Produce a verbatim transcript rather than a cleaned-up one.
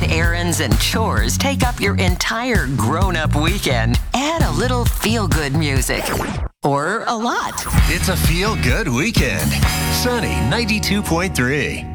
errands and chores take up your entire grown-up weekend, add a little feel-good music. Or a lot. It's a feel-good weekend. Sunny ninety-two point three.